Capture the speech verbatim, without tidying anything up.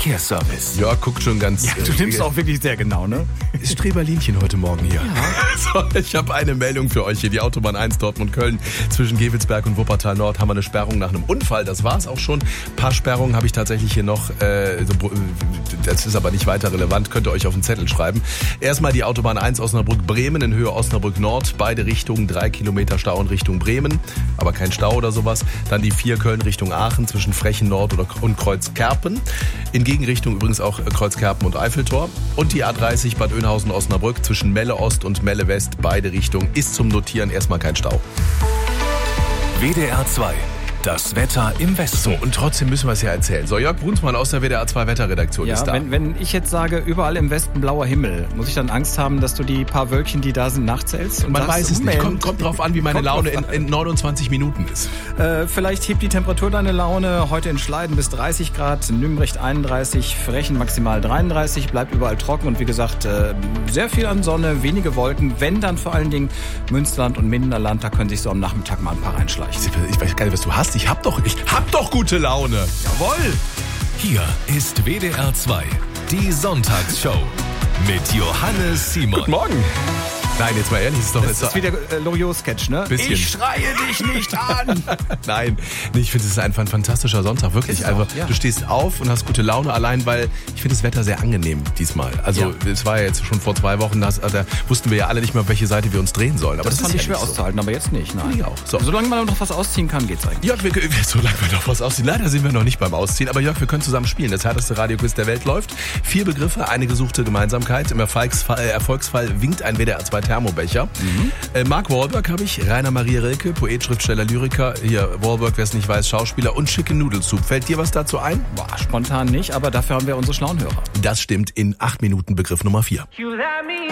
Verkehrsservice. Ja, guckt schon ganz... Ja, du nimmst auch wirklich sehr genau, ne? Ist Streberlinchen heute Morgen hier. Ja. So, ich habe eine Meldung für euch hier. Die Autobahn eins Dortmund-Köln zwischen Gevelsberg und Wuppertal Nord haben wir eine Sperrung nach einem Unfall. Das war es auch schon. Ein paar Sperrungen habe ich tatsächlich hier noch. Äh, so, das ist aber nicht weiter relevant. Könnt ihr euch auf den Zettel schreiben. Erstmal die Autobahn eins Osnabrück-Bremen in Höhe Osnabrück-Nord. Beide Richtungen, drei Kilometer Stau in Richtung Bremen. Aber kein Stau oder sowas. Dann die vier Köln Richtung Aachen zwischen Frechen Nord und Kreuzkerpen. In Gegenrichtung übrigens auch Kreuzkerpen und Eiffeltor. Und die A dreißig Bad Oeynhausen-Osnabrück zwischen Melle Ost und Melle West. Beide Richtungen ist zum Notieren erstmal kein Stau. W D R zwei. Das Wetter im Westen. So, und trotzdem müssen wir es ja erzählen. So, Jörg Brunsmann aus der W D R zwei Wetterredaktion Ja, ist da. wenn, wenn ich jetzt sage, überall im Westen blauer Himmel, muss ich dann Angst haben, dass du die paar Wölkchen, die da sind, nachzählst? Und Man sagst, weiß es nicht. Moment, Kommt, kommt drauf an, wie meine kommt Laune drauf in, in neunundzwanzig Minuten ist. Äh, vielleicht hebt die Temperatur deine Laune. Heute in Schleiden bis dreißig Grad, in Nümbrecht einunddreißig, Frechen maximal dreiunddreißig, bleibt überall trocken und wie gesagt, äh, sehr viel an Sonne, wenige Wolken. Wenn dann vor allen Dingen Münsterland und Minderland, da können sich so am Nachmittag mal ein paar reinschleichen. Ich weiß gar nicht, was du hast. Ich hab doch, ich hab doch gute Laune. Jawohl! Hier ist W D R zwei, die Sonntagsshow mit Johannes Simon. Guten Morgen. Nein, jetzt mal ehrlich, ist doch... Das ist wieder äh, Loriot-Sketch, ne? Bisschen. Ich schreie dich nicht an! Nein, nee, ich finde, es ist einfach ein fantastischer Sonntag, wirklich. Ist auch, Einfach, ja. Du stehst auf und hast gute Laune, allein weil ich finde das Wetter sehr angenehm diesmal. Also Ja. es war ja jetzt schon vor zwei Wochen, das, da wussten wir ja alle nicht mehr, auf welche Seite wir uns drehen sollen. Aber Das, das, fand ist ich ja schwer nicht so. auszuhalten, aber jetzt nicht, nein. Ich auch. So. Solange man noch was ausziehen kann, geht's eigentlich. Jörg, wir, solange wir noch was ausziehen. Leider sind wir noch nicht beim Ausziehen, aber Jörg, wir können zusammen spielen. Das härteste Radioquiz der Welt läuft. Vier Begriffe, eine gesuchte Gemeinsamkeit. Im Erfolgsfall, äh, Erfolgsfall winkt ein W D R zwei Thermobecher. Mhm. Äh, Mark Wahlberg habe ich, Rainer Maria Rilke, Poet, Schriftsteller, Lyriker. Hier, Wahlberg, wer es nicht weiß, Schauspieler und Chicken Noodle Soup. Fällt dir was dazu ein? Boah, spontan nicht, aber dafür haben wir unsere schlauen Hörer. Das stimmt in acht Minuten Begriff Nummer vier. You let me